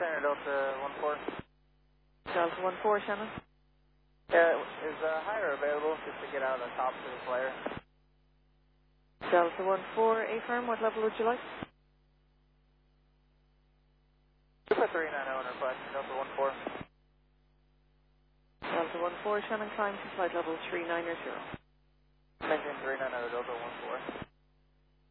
Center, Delta 1-4. Delta 1-4, Shannon. Yeah, is higher available just to get out on top to the flare? Delta 1-4, A-firm, what level would you like? Super 390 request, Delta 1-4. Delta 1-4, Shannon, climb to flight level 390. Maintain 390, Delta 1-4.